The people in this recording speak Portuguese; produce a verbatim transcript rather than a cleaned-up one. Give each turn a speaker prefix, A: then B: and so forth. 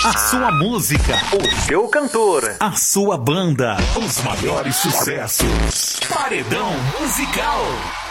A: A sua música,
B: o seu cantor,
A: a sua banda, os maiores sucessos. Paredão Musical.